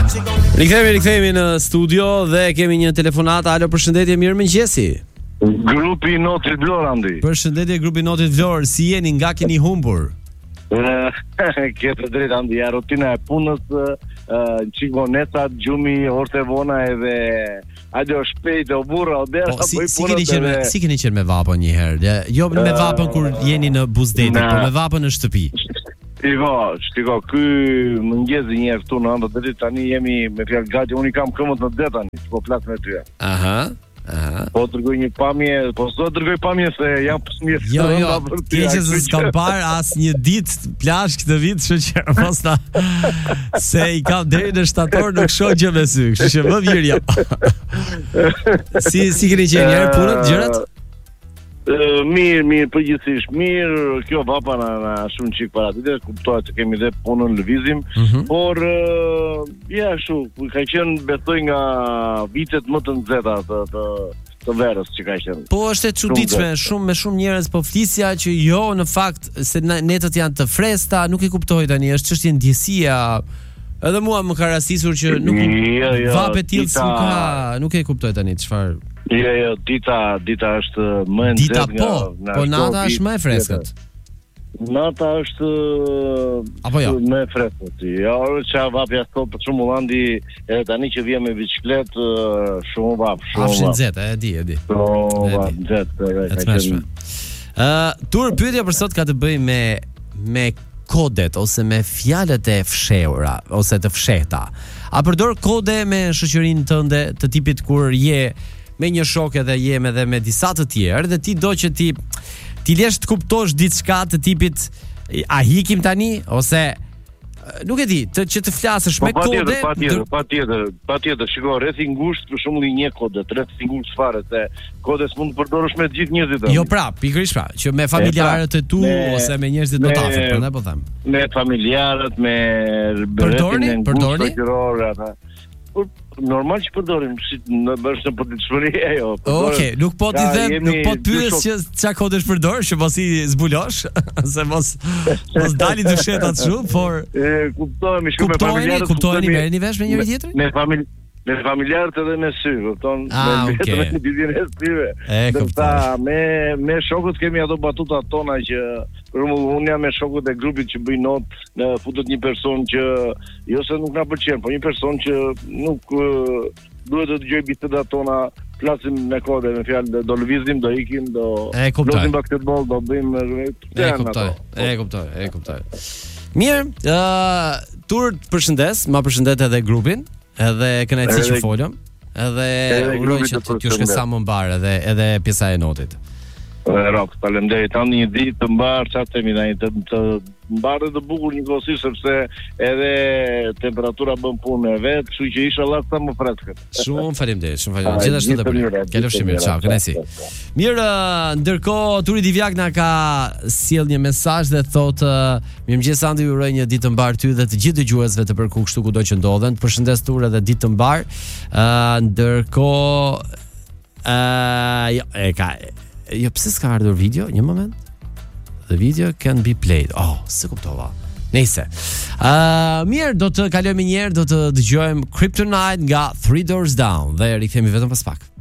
Rikthehemi në studio dhe kemi një telefonat. Alo, përshëndetje, mirëmëngjesi. Grupi Notit Vlorë, Andi. Përshëndetje grupi Notit Vlorë, si jeni, nga keni humbur? Këtë drejt, Andi, ja rutina e punës, qik moneta, gjumi, orte vona edhe ajo shpejt, o burra, o dera, si keni qenë me vapën një herë? Jo me vapën kur jeni në buzdetit, po me vapën në shtëpi. Shtiko, ky mëngjezi një herë këtu në andë drejt, tani jemi me fjalë gati, unë i kam këmët në det tani, po flas me ty. Aha. Po tërgoj një pamje, po s'do tërgoj pamje se jam pësmirë. Jo, keqe se s'kam parë as një ditë plash këtë vit, kështu që mos na se i kam deri në shtator nuk shoh gjë me sy, kështu që më mirë jam. Si keni qenë një herë punët, gjërat? Mirë, përgjithsisht mirë, kjo vapa na shumë çik para ditë, kuptohet se kemi dhe punën lëvizim, por ja shu, ka qenë besoj nga vitet më të nxehta të verës që ka qenë. Po është e çuditshme, me shumë njerëz po flisja që jo në fakt se netët janë të freskëta, nuk e kuptoj tani, është çështje ndjesia. Edhe mua më ka rastisur që nuk vape tillë nuk e kuptoj tani çfarë. Jo, dita është më e nxehtë nga. Po nata është më e freskët. Nata është apo jo? Më e freskët. Jo, çfarë vapja sot për shembull Andi, edhe tani që vjen me biçiklet, shumë vap, shumë. Afshin nxehtë, e di. Po, nxehtë. Tur pyetja për sot ka të bëjë me kodet ose me fjalët e fshehura ose të fshehta. A përdor kode me shoqërinë tënde të tipit kur je me një shok edhe jem edhe me disa të tjerë dhe ti do që ti lesh të kuptosh diçka të tipit a hikim tani ose nuk e di, që të flasësh me kode. Patjetër, shiko, rreth i ngushtë për shembull i një kode, rreth i ngushtë fare se kode s'mund të përdorësh me të gjithë njerëzit. Jo, pikërisht që me familjarët e tu ose me njerëzit më të afërt, prandaj po them. Me familjarët, me përdorni? Normal që përdorim, është në përditshmëri ajo. Okej, nuk po të pyes që çka kodesh përdor, që mos i zbulosh, se mos dali të fshetat shumë, por kuptohemi shumë me familjarët. Kuptoheni merrni vesh me njëri tjetrin? Me familjarët edhe me sy, kupton? Me ditin e syve. Me shokët kemi ato batutat tona që për shembull unë jam me shokët e grupit që bëjnë not, në futet një person që jo se nuk na pëlqen, po një person që nuk duhet të dëgjoj bisedat tona, flasim me kode, me fjalë do lëvizim, do ikim, do lozim basketbol, do bëjmë E kuptoj. Mirë, tur përshëndes, ma përshëndet edhe grupin. Edhe kënaqësi që folëm, edhe uroj që t'ju shkë sa më mbar edhe pjesa e notit. Rok, faleminderit, tani një ditë të mbar, çfarë themi tani, të mbar dhe të bukur njëkohësisht sepse edhe temperatura bën punën e vet, kështu që inshallah sa më freskët. Shumë faleminderit. Gjithashtu të bëj. Kalofshi mirë, ciao, kënaqësi. Mirë, ndërkohë Turi Divjak na ka sjell një mesazh dhe thotë mirëmëngjes Andi, ju uroj një ditë të mbar ty dhe të gjithë dëgjuesve të Përku kështu kudo që ndodhen. Përshëndes Tur edhe ditë të mbar. Ndërkohë jo, pse s'ka ardhur video? Një moment. The video can be played. Se kuptova. Nëse. Mirë, do të kalojmë një herë, do të dëgjojmë Kryptonite nga 3 Doors Down dhe rikthehemi vetëm pas pak.